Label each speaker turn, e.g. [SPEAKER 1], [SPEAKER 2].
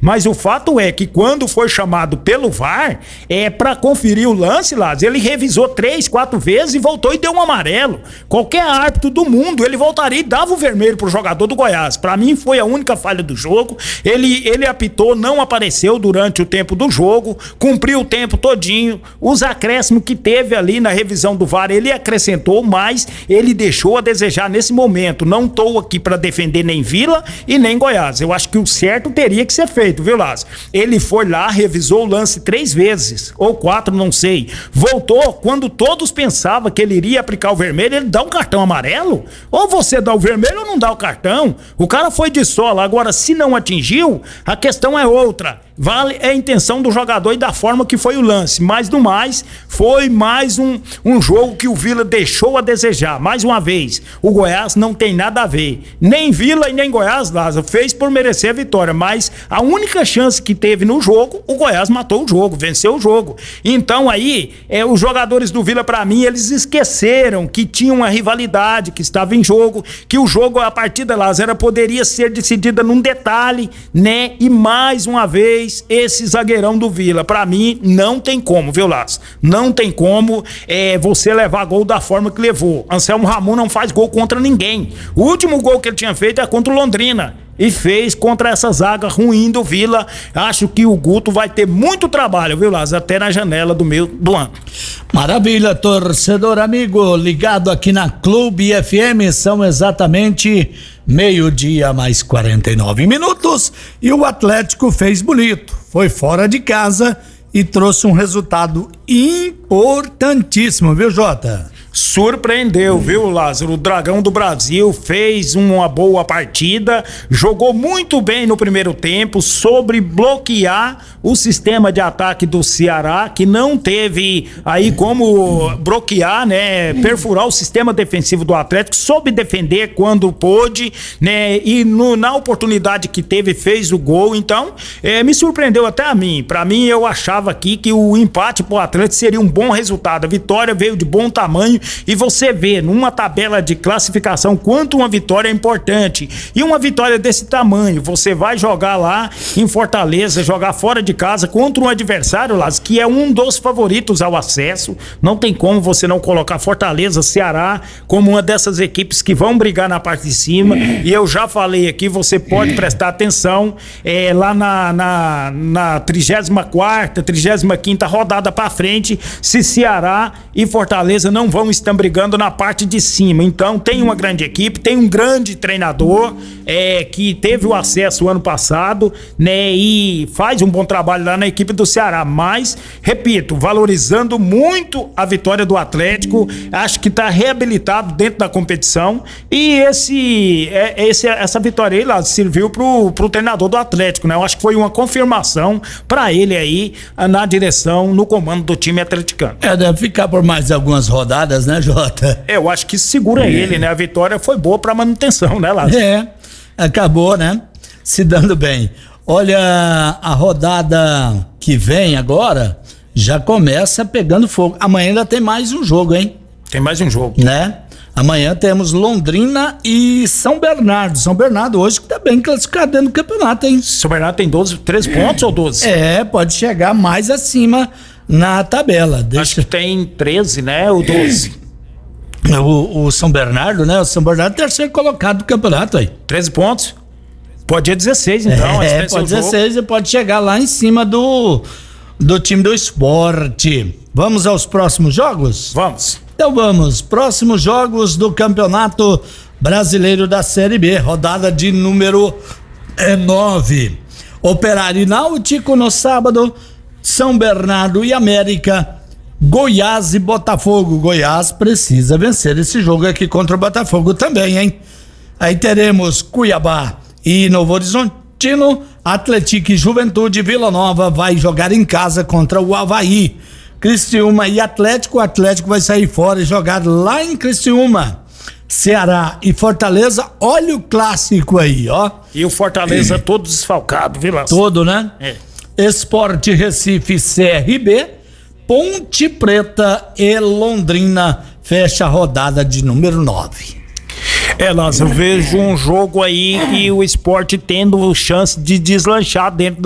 [SPEAKER 1] Mas o fato é que quando foi chamado pelo VAR, pra conferir o lance, Lázaro, ele revisou 3, 4 vezes e voltou e deu um amarelo. Qualquer árbitro do mundo, ele voltaria e dava o vermelho pro jogador do Goiás. Pra mim foi a única falha do jogo. Ele apitou, não apareceu durante o tempo do jogo, cumpriu o tempo todinho. Os acréscimos que teve ali na revisão do VAR, ele acrescentou, mas ele deixou a desejar nesse momento. Não tô aqui pra defender nem Vila e nem Goiás. Eu acho que o certo teria que ser feito, viu, Lázaro? Ele foi lá, revisou o lance 3 vezes, ou 4, não sei. Voltou, quando todos pensavam que ele iria aplicar o vermelho, ele dá um cartão amarelo? Ou você dá o vermelho ou não dá o cartão? O cara foi de sola. Agora, se não atingiu, a questão é outra. Vale a intenção do jogador e da forma que foi o lance. Mas, no mais, foi mais um jogo que o Vila deixou a desejar. Mais uma vez, o Goiás não tem nada a ver. Nem Vila e nem Goiás, Lázaro, fez por merecer a vitória. Mas a única chance que teve no jogo, o Goiás matou o jogo, venceu o jogo. Então, aí, os jogadores do Vila, pra mim, eles esqueceram que tinha uma rivalidade que estava em jogo, que o jogo, a partida, Lázaro, poderia ser decidida num detalhe, né? E mais uma vez, esse zagueirão do Vila, pra mim, não tem como, viu, Lázaro? Não tem como você levar gol da forma que levou. Anselmo Ramon não faz gol contra ninguém. O último gol que ele tinha feito é contra o Londrina. E fez contra essa zaga ruim do Vila. Acho que o Guto vai ter muito trabalho, viu, Lázaro? Até na janela do ano.
[SPEAKER 2] Maravilha, torcedor amigo, ligado aqui na Clube FM, são exatamente 12:49 e o Atlético fez bonito, foi fora de casa e trouxe um resultado importantíssimo, viu, Jota?
[SPEAKER 1] Surpreendeu, viu, Lázaro? O Dragão do Brasil fez uma boa partida, jogou muito bem no primeiro tempo, soube bloquear o sistema de ataque do Ceará, que não teve aí como bloquear, né, perfurar o sistema defensivo do Atlético, soube defender quando pôde, né, e na oportunidade que teve fez o gol. Então, me surpreendeu até a mim. Pra mim, eu achava aqui que o empate pro Atlético seria um bom resultado. A vitória veio de bom tamanho. E você vê numa tabela de classificação quanto uma vitória é importante. E uma vitória desse tamanho, você vai jogar lá em Fortaleza, jogar fora de casa contra um adversário, Lázaro, que é um dos favoritos ao acesso. Não tem como você não colocar Fortaleza, Ceará como uma dessas equipes que vão brigar na parte de cima. E eu já falei aqui, você pode prestar atenção lá na 34ª, 35ª rodada pra frente, se Ceará e Fortaleza não vão estão brigando na parte de cima. Então tem uma grande equipe, tem um grande treinador que teve o acesso ano passado, né, e faz um bom trabalho lá na equipe do Ceará, mas repito, valorizando muito a vitória do Atlético. Acho que tá reabilitado dentro da competição e essa vitória aí lá serviu pro treinador do Atlético, né? Eu acho que foi uma confirmação pra ele aí na direção, no comando do time atleticano.
[SPEAKER 2] Deve ficar por mais algumas rodadas, né, Jota?
[SPEAKER 1] Eu acho que segura ele, né? A vitória foi boa pra manutenção, né, Lázaro?
[SPEAKER 2] Acabou, né? Se dando bem. Olha, a rodada que vem agora já começa pegando fogo. Amanhã ainda tem mais um jogo, hein?
[SPEAKER 1] Tem mais um jogo.
[SPEAKER 2] Né? Amanhã temos Londrina e São Bernardo. São Bernardo hoje que tá bem classificado dentro do campeonato, hein? São
[SPEAKER 1] Bernardo tem 13 pontos ou 12?
[SPEAKER 2] Pode chegar mais acima na tabela.
[SPEAKER 1] Acho que tem 13, né? Ou 12.
[SPEAKER 2] O São Bernardo, né? O São Bernardo é o terceiro colocado do campeonato aí.
[SPEAKER 1] 13 pontos? Pode ir 16, então.
[SPEAKER 2] Pode 16 e pode chegar lá em cima do time do esporte. Vamos aos próximos jogos?
[SPEAKER 1] Vamos.
[SPEAKER 2] Então vamos. Próximos jogos do Campeonato Brasileiro da Série B. Rodada de número 9. Operário e Náutico no sábado. São Bernardo e América. Goiás e Botafogo. Goiás precisa vencer esse jogo aqui contra o Botafogo também, hein? Aí teremos Cuiabá e Novo Horizontino. Atlético e Juventude. Vila Nova vai jogar em casa contra o Avaí. Criciúma e Atlético. O Atlético vai sair fora e jogar lá em Criciúma. Ceará e Fortaleza. Olha o clássico aí, ó.
[SPEAKER 1] E o Fortaleza todo desfalcado, viu, Lázaro?
[SPEAKER 2] Todo, né? Sport Recife, CRB. Ponte Preta e Londrina fecha a rodada de número 9.
[SPEAKER 1] Lázaro, eu vejo um jogo aí e o Sport tendo chance de deslanchar dentro